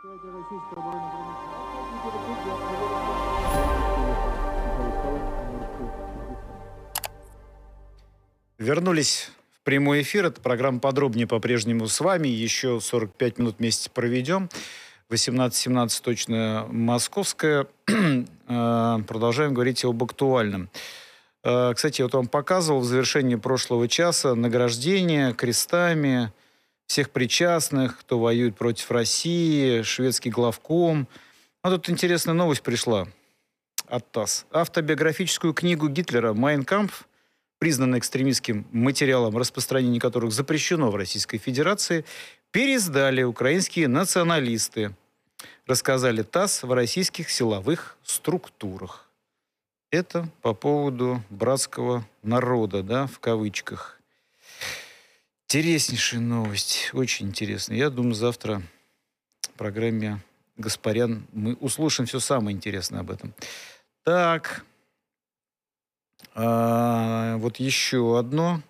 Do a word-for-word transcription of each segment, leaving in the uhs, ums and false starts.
Вернулись в прямой эфир. Это программа «Подробнее» по-прежнему с вами. Еще сорок пять минут вместе проведем. восемнадцать семнадцать точно московская. Продолжаем говорить об актуальном. Кстати, я вот вам показывал в завершении прошлого часа награждение крестами всех причастных, кто воюет против России, шведский главком. А тут интересная новость пришла от ТАСС. Автобиографическую книгу Гитлера «Майн кампф», признанная экстремистским материалом, распространение которых запрещено в Российской Федерации, переиздали украинские националисты, рассказали ТАСС в российских силовых структурах. Это по поводу братского народа, да, в кавычках. Интереснейшая новость, очень интересная. Я думаю, завтра в программе «Гаспарян» мы услышим все самое интересное об этом. Так, а, вот еще одно,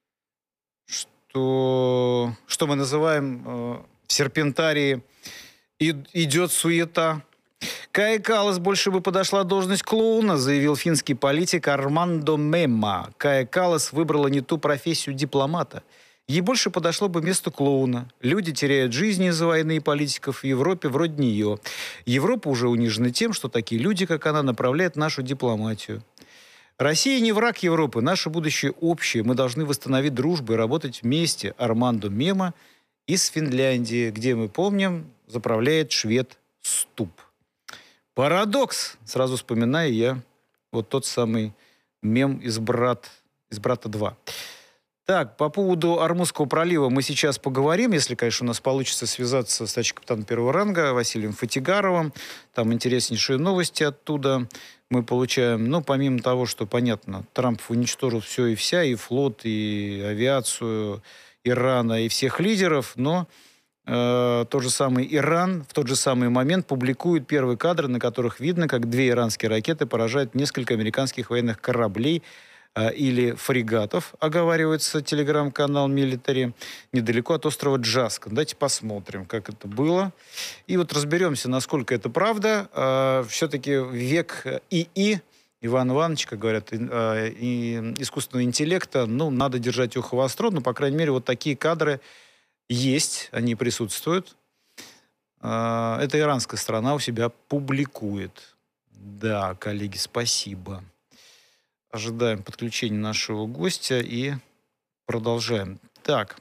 что, что мы называем э, в серпентарии и, «идет суета». Кае Каллас больше бы подошла должность клоуна, заявил финский политик Армандо Мемма. Кае Каллас выбрала не ту профессию дипломата. Ей больше подошло бы место клоуна. Люди теряют жизни из-за войны и политиков в Европе вроде нее. Европа уже унижена тем, что такие люди, как она, направляют нашу дипломатию. Россия не враг Европы, наше будущее общее. Мы должны восстановить дружбу и работать вместе. Армандо Мемма из Финляндии, где, мы помним, заправляет швед Ступ. Парадокс! Сразу вспоминаю я вот тот самый мем из, брат, из «Брата два». Так, по поводу Ормузского пролива мы сейчас поговорим, если, конечно, у нас получится связаться с товарищем капитаном первого ранга Василием Фатигаровым. Там интереснейшие новости оттуда мы получаем. Ну, помимо того, что, понятно, Трамп уничтожил все и вся, и флот, и авиацию Ирана, и всех лидеров, но э, тот же самый Иран в тот же самый момент публикует первые кадры, на которых видно, как две иранские ракеты поражают несколько американских военных кораблей или фрегатов, оговаривается телеграм-канал «Милитари», недалеко от острова Джаска. Давайте посмотрим, как это было. И вот разберемся, насколько это правда. Все-таки век ИИ, Иван Иванович, как говорят, и искусственного интеллекта, ну, надо держать ухо востро, но, по крайней мере, вот такие кадры есть, они присутствуют. Это иранская страна у себя публикует. Да, коллеги, спасибо. Ожидаем подключения нашего гостя и продолжаем. Так.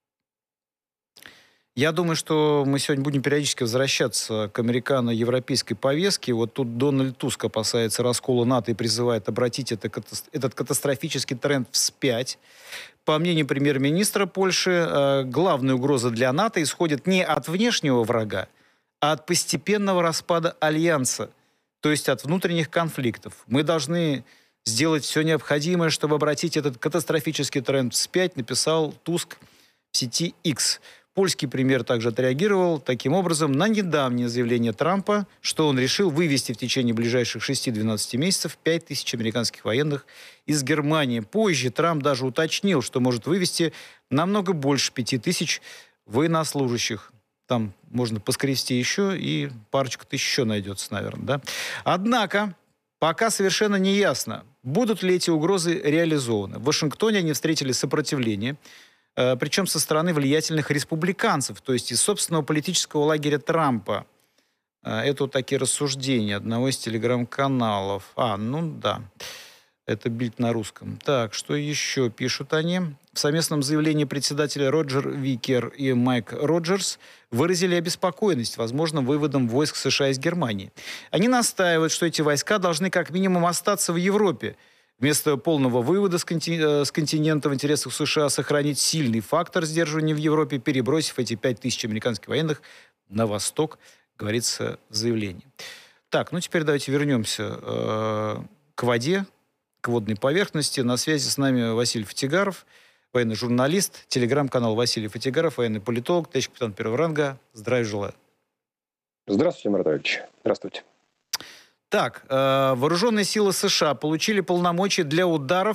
Я думаю, что мы сегодня будем периодически возвращаться к американо-европейской повестке. Вот тут Дональд Туск опасается раскола НАТО и призывает обратить это, этот катастрофический тренд вспять. По мнению премьер-министра Польши, главная угроза для НАТО исходит не от внешнего врага, а от постепенного распада альянса, то есть от внутренних конфликтов. Мы должны сделать все необходимое, чтобы обратить этот катастрофический тренд вспять, написал Туск в сети X. Польский премьер также отреагировал таким образом на недавнее заявление Трампа, что он решил вывести в течение ближайших шести-двенадцати месяцев пять тысяч американских военных из Германии. Позже Трамп даже уточнил, что может вывести намного больше пяти тысяч военнослужащих. Там можно поскрести еще, и парочка тысяч еще найдется, наверное. Да? Однако пока совершенно не ясно, будут ли эти угрозы реализованы. В Вашингтоне они встретили сопротивление, э, причем со стороны влиятельных республиканцев, то есть из собственного политического лагеря Трампа. Э, это вот такие рассуждения одного из телеграм-каналов. А, ну да, это Бильд на русском. Так, что еще пишут они? В совместном заявлении председателя Роджер Викер и Майк Роджерс выразили обеспокоенность возможным выводом войск США из Германии. Они настаивают, что эти войска должны как минимум остаться в Европе. Вместо полного вывода с, конти... с континента в интересах США сохранить сильный фактор сдерживания в Европе, перебросив эти пять тысяч американских военных на восток, говорится в заявлении. Так, ну теперь давайте вернемся э, к воде, к водной поверхности. На связи с нами Василий Фатигаров, военный журналист, телеграм-канал Василий Фатигаров, военный политолог, товарищ капитан первого ранга. Здравия желаю. Здравствуйте, Марат Ильич. Здравствуйте. Так, э, вооруженные силы США получили полномочия для ударов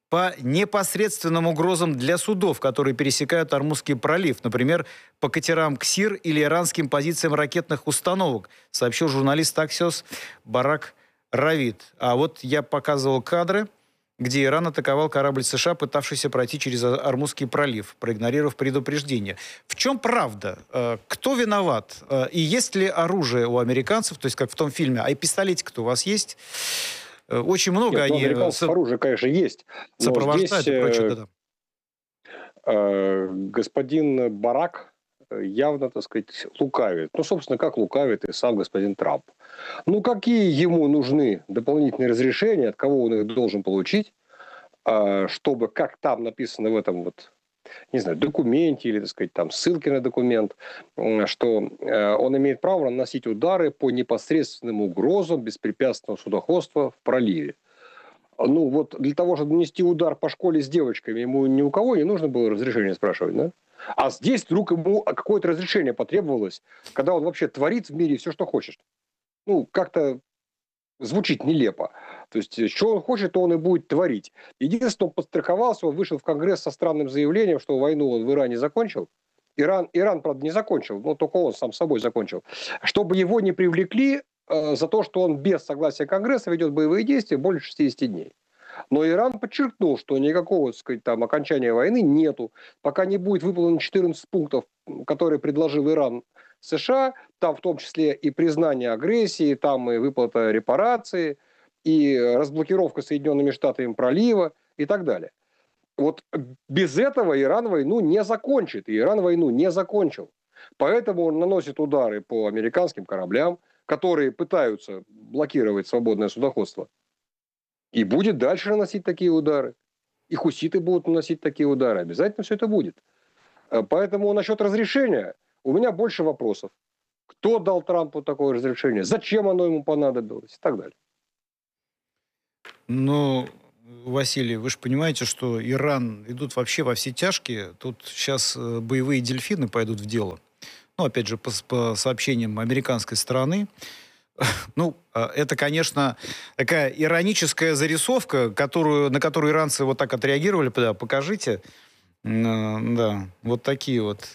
по непосредственным угрозам для судов, которые пересекают Ормузский пролив, например, по катерам «Ксир» или иранским позициям ракетных установок, сообщил журналист Axios Барак Равид. А вот я показывал кадры, где Иран атаковал корабль США, пытавшийся пройти через Ормузский пролив, проигнорировав предупреждение. В чем правда? Кто виноват? И есть ли оружие у американцев, то есть как в том фильме, а и пистолетик-то у вас есть? Очень много Нет, они... американцев со... оружие, конечно, есть. Сопровождают здесь, и прочее, да. Э, господин Барак явно, так сказать, лукавит. Ну, собственно, как лукавит и сам господин Трамп. Ну, какие ему нужны дополнительные разрешения, от кого он их должен получить, чтобы, как там написано в этом вот, не знаю, документе или, так сказать, там ссылки на документ, что он имеет право наносить удары по непосредственным угрозам беспрепятственного судоходства в проливе. Ну, вот для того, чтобы нанести удар по школе с девочками, ему ни у кого не нужно было разрешение спрашивать, да? А здесь вдруг ему какое-то разрешение потребовалось, когда он вообще творит в мире все, что хочет. Ну, как-то звучит нелепо. То есть, что он хочет, то он и будет творить. Единственное, он подстраховался, он вышел в Конгресс со странным заявлением, что войну он в Иране закончил. Иран, Иран, правда, не закончил, но только он сам собой закончил. Чтобы его не привлекли э, за то, что он без согласия Конгресса ведет боевые действия более шестидесяти дней. Но Иран подчеркнул, что никакого, так сказать, там, окончания войны нету, пока не будет выполнено четырнадцать пунктов, которые предложил Иран США, там в том числе и признание агрессии, там и выплата репараций, и разблокировка Соединенными Штатами пролива и так далее. Вот без этого Иран войну не закончит, и Иран войну не закончил. Поэтому он наносит удары по американским кораблям, которые пытаются блокировать свободное судоходство. И будет дальше наносить такие удары. И хуситы будут наносить такие удары. Обязательно все это будет. Поэтому насчет разрешения у меня больше вопросов. Кто дал Трампу такое разрешение? Зачем оно ему понадобилось? И так далее. Ну, Василий, вы же понимаете, что Иран идут вообще во все тяжкие. Тут сейчас боевые дельфины пойдут в дело. Ну, опять же, по, по сообщениям американской стороны. Ну, это, конечно, такая ироническая зарисовка, которую, на которую иранцы вот так отреагировали. Да, покажите. Да, вот такие вот.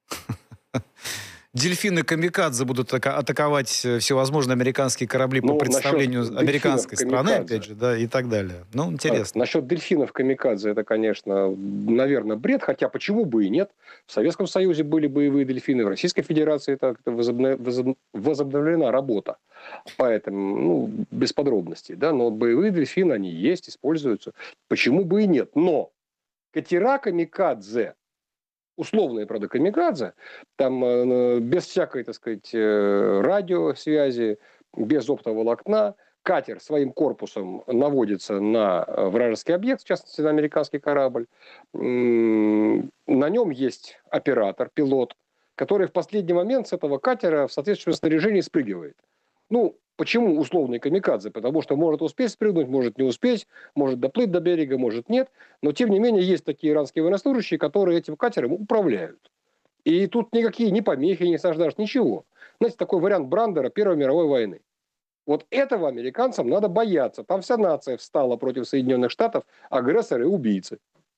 Дельфины-камикадзе будут атаковать всевозможные американские корабли ну, по представлению американской страны, опять же, да, и так далее. Ну, интересно. Так, насчет дельфинов-камикадзе, это, конечно, наверное, бред, хотя почему бы и нет. В Советском Союзе были боевые дельфины, в Российской Федерации так возобновлена работа. Поэтому, ну, без подробностей, да, но боевые дельфины, они есть, используются. Почему бы и нет? Но катера-камикадзе, условные, правда, камикадзе, там э, без всякой, так сказать, э, радиосвязи, без оптоволокна, катер своим корпусом наводится на вражеский объект, в частности, на американский корабль. М-м, на нем есть оператор, пилот, который в последний момент с этого катера в соответствующем снаряжении спрыгивает. Ну, почему условный камикадзе? Потому что может успеть спрыгнуть, может не успеть, может доплыть до берега, может нет. Но, тем не менее, есть такие иранские военнослужащие, которые этим катером управляют. И тут никакие ни помехи, ни саждаш, ничего. Знаете, такой вариант Брандера Первой мировой войны. Вот этого американцам надо бояться. Там вся нация встала против Соединенных Штатов, агрессоры и убийцы.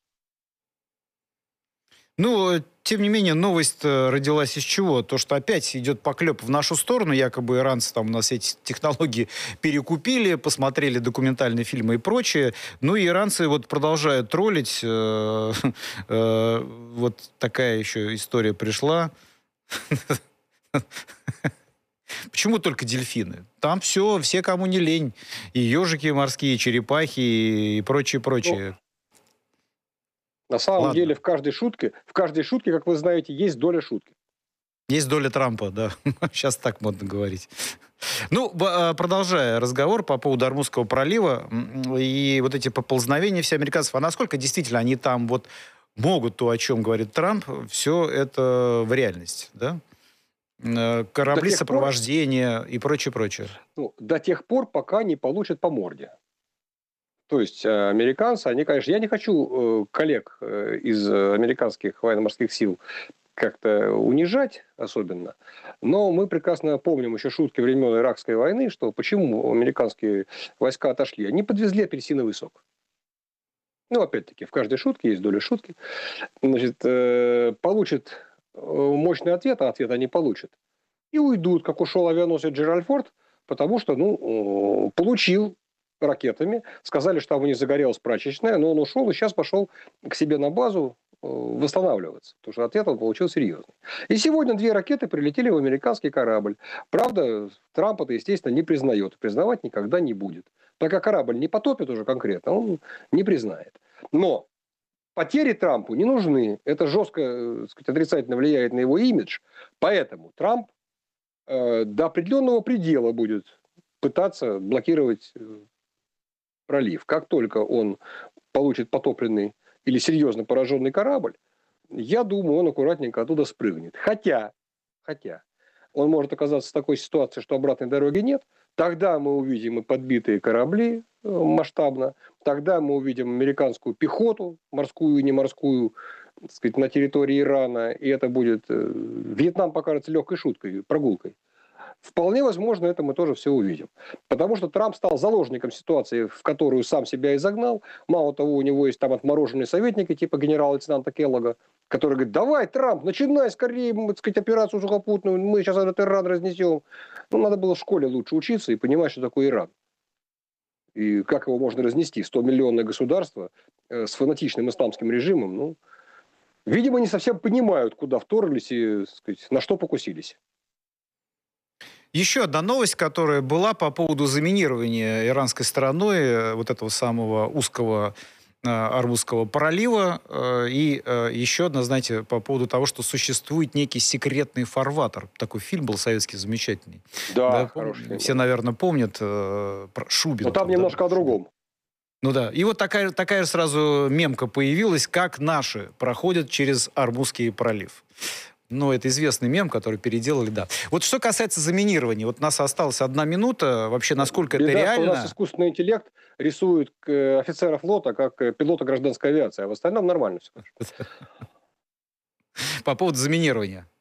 Ну, тем не менее, новость родилась из чего? То, что опять идет поклеп в нашу сторону, якобы иранцы там у нас эти технологии перекупили, посмотрели документальные фильмы и прочее. Ну, и иранцы вот продолжают троллить. Вот такая еще история пришла. Почему только дельфины? Там все, все, кому не лень. И ежики морские, и черепахи, и прочее, прочее. На самом Ладно. деле в каждой шутке, в каждой шутке, как вы знаете, есть доля шутки. Есть доля Трампа, да. Сейчас так модно говорить. Ну, продолжая разговор по поводу Ормузского пролива и вот эти поползновения все американцев, а насколько действительно они там вот могут то, о чем говорит Трамп, все это в реальности, да? Корабли сопровождения пор, и прочее, прочее. Ну, до тех пор, пока не получат по морде. То есть американцы, они, конечно, я не хочу коллег из американских военно-морских сил как-то унижать особенно, но мы прекрасно помним еще шутки времен Иракской войны, что почему американские войска отошли. Они подвезли апельсиновый сок. ну, опять-таки, в каждой шутке есть доля шутки, значит, э, получит э, мощный ответ, а ответа не получит. И уйдут, как ушел авианосец Джеральд Форд, потому что, ну, э, получил ракетами, сказали, что там у них загорелась прачечная, но он ушел и сейчас пошел к себе на базу э, восстанавливаться, потому что ответ он получил серьезный. И сегодня две ракеты прилетели в американский корабль. Правда, Трамп это, естественно, не признает, признавать никогда не будет. Так как корабль не потопит уже конкретно, он не признает. Но потери Трампу не нужны. Это жестко, так сказать, отрицательно влияет на его имидж. Поэтому Трамп э, до определенного предела будет пытаться блокировать пролив. Как только он получит потопленный или серьезно пораженный корабль, я думаю, он аккуратненько оттуда спрыгнет. Хотя, хотя, он может оказаться в такой ситуации, что обратной дороги нет. Тогда мы увидим и подбитые корабли э, масштабно. Тогда мы увидим американскую пехоту, морскую и не морскую, так сказать, на территории Ирана. И это будет... Э, Вьетнам покажется легкой шуткой, прогулкой. Вполне возможно, это мы тоже все увидим. Потому что Трамп стал заложником ситуации, в которую сам себя и загнал. Мало того, у него есть там отмороженные советники, типа генерала-лейтенанта Келлога, который говорит: давай, Трамп, начинай скорее, так сказать, операцию сухопутную, мы сейчас этот Иран разнесем. Ну, надо было в школе лучше учиться и понимать, что такое Иран. И как его можно разнести. сто-миллионное государство э, с фанатичным исламским режимом. Ну, видимо, не совсем понимают, куда вторглись и, так сказать, на что покусились. Еще одна новость, которая была по поводу заминирования иранской стороной э, вот этого самого узкого э, Ормузского пролива. Э, и э, еще одна, знаете, по поводу того, что существует некий секретный фарватер. Такой фильм был советский замечательный. Да, Да, хороший фильм. все, наверное, помнят э, про Шубин. Но там да, немножко о другом. Ну да. И вот такая, такая сразу мемка появилась, как наши проходят через Ормузский пролив. Ну, это известный мем, который переделали, да. Вот что касается заминирования, вот у нас осталась одна минута. Вообще, насколько Беда, это реально? что у нас искусственный интеллект рисует э, офицера флота как э, пилота гражданской авиации, а в остальном нормально все. По поводу заминирования.